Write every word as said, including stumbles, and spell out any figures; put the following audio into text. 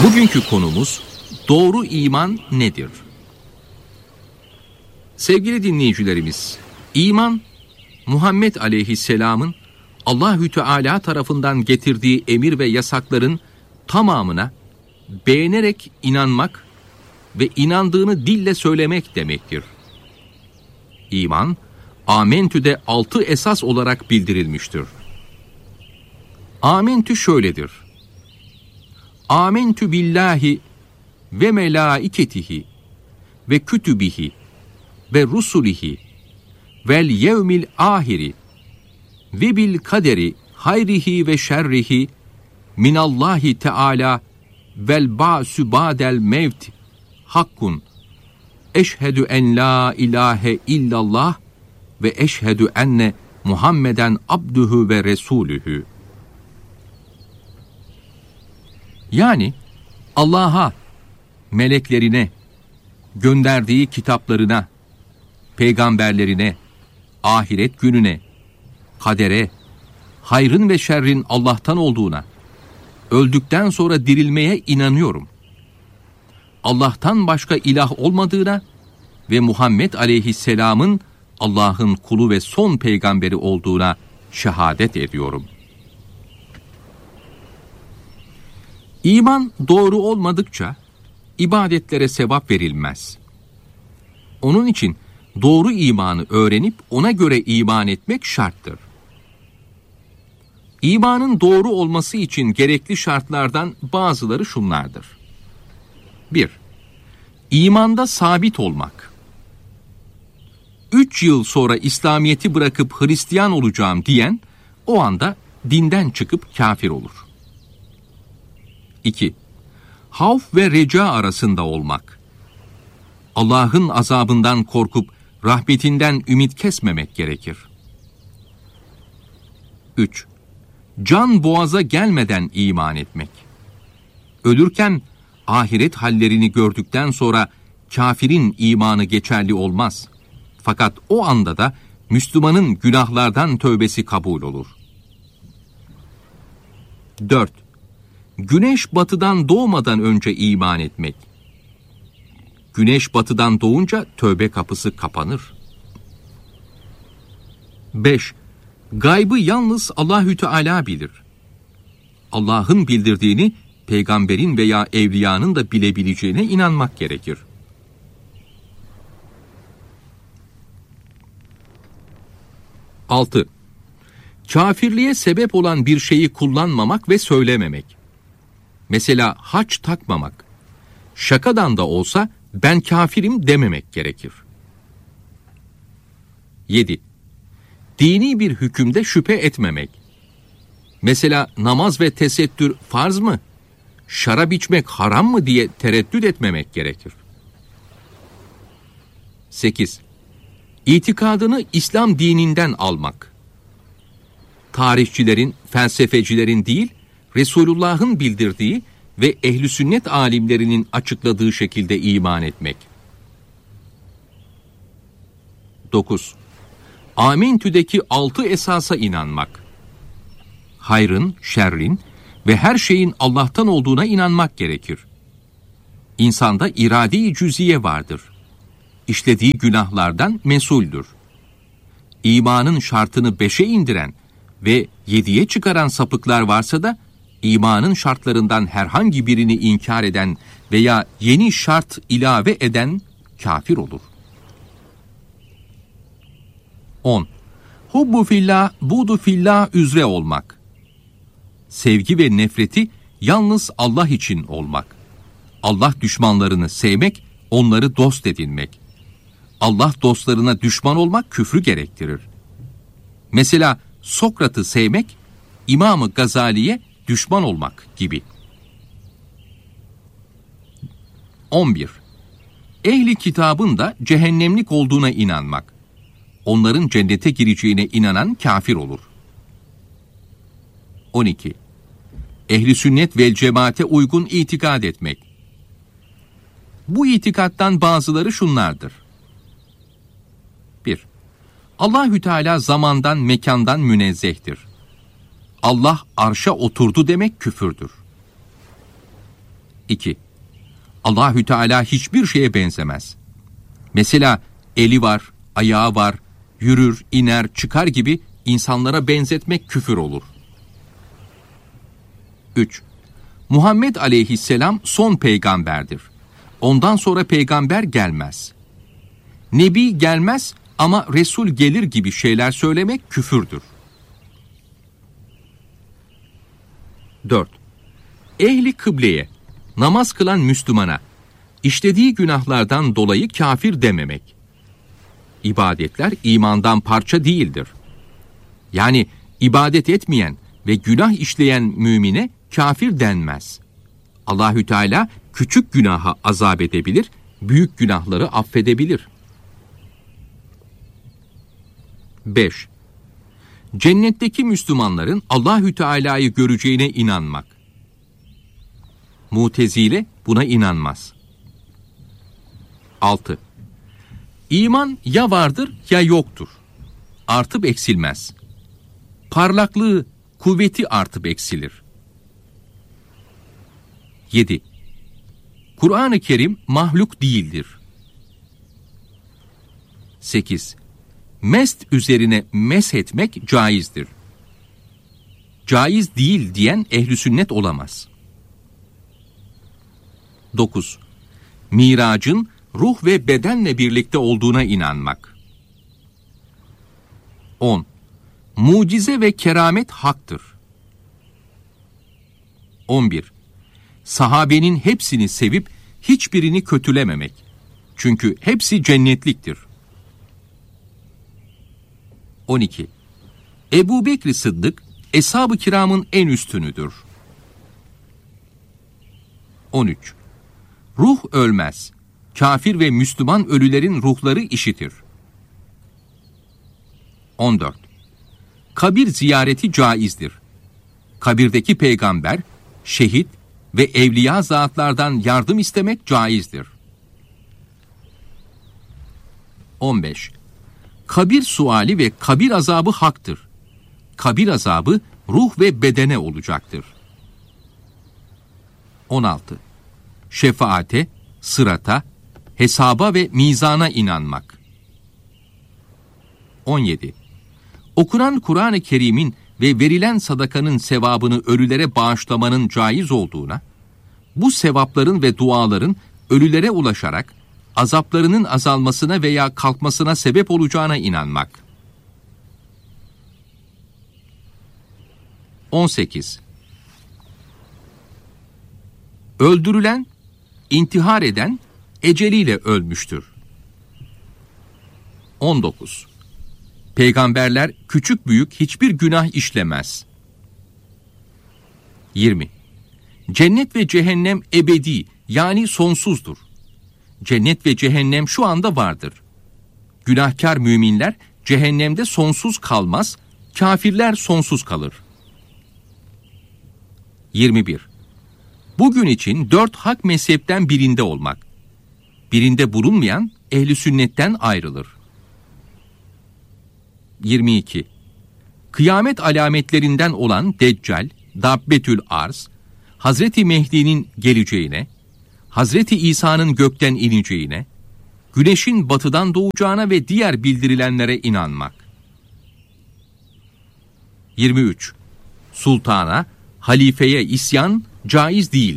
Bugünkü konumuz doğru iman nedir? Sevgili dinleyicilerimiz, iman Muhammed Aleyhisselam'ın Allahü Teala tarafından getirdiği emir ve yasakların tamamına beğenerek inanmak ve inandığını dille söylemek demektir. İman, Amentü'de altı esas olarak bildirilmiştir. Amentü şöyledir: Amentü billahi ve melaiketihi ve kütübihi ve rusulihi vel yevmil ahiri ve bil kaderi hayrihi ve şerrihi minallahi teala vel ba'sü ba'del mevt hakkun eşhedü en la ilahe illallah ve eşhedü enne Muhammeden abduhu ve resulühü. Yani Allah'a, meleklerine, gönderdiği kitaplarına, peygamberlerine, ahiret gününe, kadere, hayrın ve şerrin Allah'tan olduğuna, öldükten sonra dirilmeye inanıyorum. Allah'tan başka ilah olmadığına ve Muhammed Aleyhisselam'ın Allah'ın kulu ve son peygamberi olduğuna şehadet ediyorum. İman doğru olmadıkça ibadetlere sevap verilmez. Onun için doğru imanı öğrenip ona göre iman etmek şarttır. İmanın doğru olması için gerekli şartlardan bazıları şunlardır. bir. İmanda sabit olmak. Üç yıl sonra İslamiyet'i bırakıp Hristiyan olacağım diyen o anda dinden çıkıp kafir olur. iki. Havf ve reca arasında olmak. Allah'ın azabından korkup rahmetinden ümit kesmemek gerekir. üç. Can boğaza gelmeden iman etmek. Ölürken ahiret hallerini gördükten sonra kafirin imanı geçerli olmaz. Fakat o anda da Müslümanın günahlardan tövbesi kabul olur. dört. Güneş batıdan doğmadan önce iman etmek. Güneş batıdan doğunca tövbe kapısı kapanır. beş. Gaybı yalnız Allahü Teala bilir. Allah'ın bildirdiğini peygamberin veya evliyanın da bilebileceğine inanmak gerekir. altı. Kafirliğe sebep olan bir şeyi kullanmamak ve söylememek. Mesela haç takmamak. Şakadan da olsa ben kafirim dememek gerekir. yedi. Dini bir hükümde şüphe etmemek. Mesela namaz ve tesettür farz mı? Şarap içmek haram mı diye tereddüt etmemek gerekir. sekiz. İtikadını İslam dininden almak. Tarihçilerin, felsefecilerin değil, Resulullah'ın bildirdiği ve ehl-i sünnet alimlerinin açıkladığı şekilde iman etmek. dokuz. Amentü'deki altı esasa inanmak. Hayrın, şerrin ve her şeyin Allah'tan olduğuna inanmak gerekir. İnsanda irade-i cüziye vardır. İşlediği günahlardan mesuldür. İmanın şartını beşe indiren ve yediye çıkaran sapıklar varsa da, imanın şartlarından herhangi birini inkar eden veya yeni şart ilave eden kafir olur. on. Hubbu fillah, budu fillah üzere olmak. Sevgi ve nefreti yalnız Allah için olmak. Allah düşmanlarını sevmek, onları dost edinmek. Allah dostlarına düşman olmak küfrü gerektirir. Mesela Sokrat'ı sevmek, İmam-ı Gazali'ye düşman olmak gibi. on bir. Ehli kitabın da cehennemlik olduğuna inanmak. Onların cennete gireceğine inanan kafir olur. on iki. Ehli sünnet vel cemaate uygun itikad etmek. Bu itikattan bazıları şunlardır. bir. Allahü Teala zamandan, mekandan münezzehtir. Allah arşa oturdu demek küfürdür. İki. Allahü Teala hiçbir şeye benzemez. Mesela eli var, ayağı var, yürür, iner, çıkar gibi insanlara benzetmek küfür olur. Üç. Muhammed aleyhisselam son peygamberdir. Ondan sonra peygamber gelmez. Nebi gelmez ama Resul gelir gibi şeyler söylemek küfürdür. Dört. Ehli kıbleye, namaz kılan Müslümana, işlediği günahlardan dolayı kafir dememek. İbadetler imandan parça değildir. Yani ibadet etmeyen ve günah işleyen mümine kafir denmez. Allahü Teala küçük günaha azap edebilir, büyük günahları affedebilir. Beş. Cennetteki Müslümanların Allahü Teala'yı göreceğine inanmak. Mutezile buna inanmaz. Altı. İman ya vardır ya yoktur. Artıp eksilmez. Parlaklığı, kuvveti artıp eksilir. Yedi. Kur'an-ı Kerim mahluk değildir. Sekiz. Mest üzerine mesh etmek caizdir. Caiz değil diyen ehl-i sünnet olamaz. Dokuz. Miracın ruh ve bedenle birlikte olduğuna inanmak. On. Mucize ve keramet haktır. On bir. Sahabenin hepsini sevip hiçbirini kötülememek. Çünkü hepsi cennetliktir. On iki. Ebu Bekr Sıddık, Eshab-ı Kiram'ın en üstünüdür. On üç. Ruh ölmez. Kafir ve Müslüman ölülerin ruhları işitir. On dört. Kabir ziyareti caizdir. Kabirdeki peygamber, şehit ve evliya zatlardan yardım istemek caizdir. On beş. Kabir suali ve kabir azabı haktır. Kabir azabı ruh ve bedene olacaktır. On altı. Şefaate, sırata, hesaba ve mizana inanmak. On yedi. Okunan Kur'an-ı Kerim'in ve verilen sadakanın sevabını ölülere bağışlamanın caiz olduğuna, bu sevapların ve duaların ölülere ulaşarak azaplarının azalmasına veya kalkmasına sebep olacağına inanmak. On sekiz. Öldürülen, intihar eden eceliyle ölmüştür. On dokuz. Peygamberler küçük büyük hiçbir günah işlemez. Yirmi. Cennet ve cehennem ebedi, yani sonsuzdur. Cennet ve cehennem şu anda vardır. Günahkar müminler cehennemde sonsuz kalmaz, kafirler sonsuz kalır. Yirmi bir. Bugün için dört hak mezhepten birinde olmak. Birinde bulunmayan ehli sünnetten ayrılır. Yirmi iki. Kıyamet alametlerinden olan Deccal, Dabbetül Arz, Hazreti Mehdi'nin geleceğine, Hazreti İsa'nın gökten ineceğine, güneşin batıdan doğacağına ve diğer bildirilenlere inanmak. Yirmi üç. Sultana, halifeye isyan caiz değil.